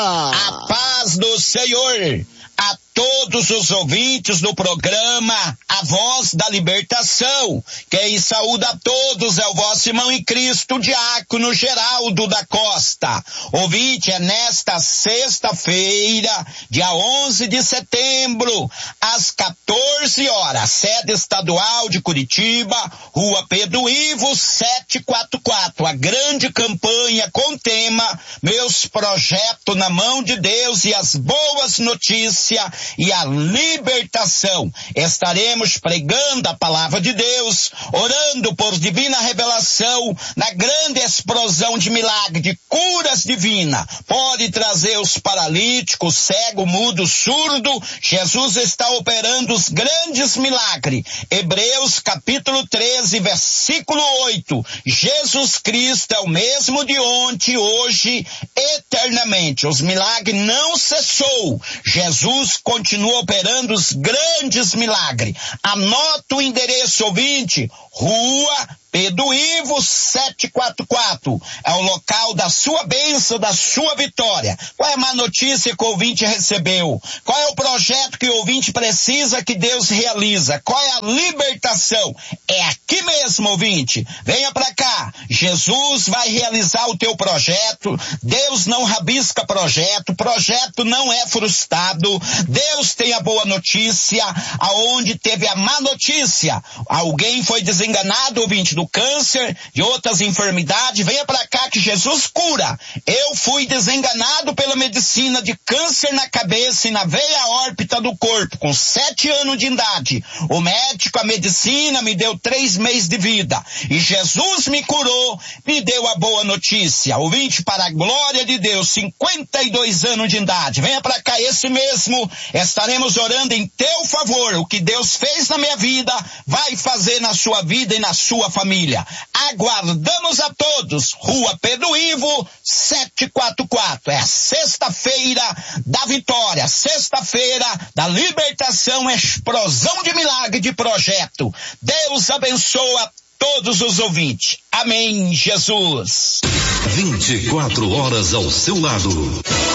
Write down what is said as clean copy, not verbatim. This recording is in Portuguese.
A paz do Senhor a todos os ouvintes do programa A Voz da Libertação. Quem saúda a todos é o vosso irmão em Cristo, diácono Geraldo da Costa. Ouvinte, é nesta sexta-feira, dia 11 de setembro, às 14 horas, sede estadual de Curitiba, Rua Pedro Ivo, 744. A grande campanha com tema Meus Projetos na Mão de Deus e as Boas Notícias e a libertação. Estaremos pregando a palavra de Deus, orando por divina revelação, na grande explosão de milagre, de curas divinas. Pode trazer os paralíticos, cego, mudo, surdo. Jesus está operando os grandes milagres. Hebreus capítulo 13, versículo 8. Jesus Cristo é o mesmo de ontem, hoje, eternamente. Os milagres não cessou. Jesus continua operando os grandes milagres. Anota o endereço, ouvinte, Rua Pedro Ivo 744. É o local da sua bênção, da sua vitória. Qual é a má notícia que o ouvinte recebeu? Qual é o projeto que o ouvinte precisa que Deus realiza? Qual é a libertação? É aqui mesmo, ouvinte. Venha pra cá. Jesus vai realizar o teu projeto. Deus não rabisca projeto. Projeto não é frustrado. Deus tem a boa notícia. Aonde teve a má notícia, alguém foi desenganado, ouvinte, do câncer, de outras enfermidades, venha pra cá que Jesus cura. Eu fui desenganado pela medicina de câncer na cabeça e na veia órbita do corpo, com 7 anos de idade. O médico, a medicina, me deu 3 meses de vida. E Jesus me curou, me deu a boa notícia. Ouvinte, para a glória de Deus, 52 anos de idade. Venha pra cá, esse mesmo, estaremos orando em teu favor. O que Deus fez na minha vida, vai fazer na sua vida e na sua família. Aguardamos a todos. Rua Pedro Ivo 744. É a sexta-feira da vitória, sexta-feira da libertação, explosão de milagre de projeto. Deus abençoa todos os ouvintes. Amém, Jesus. 24 horas ao seu lado.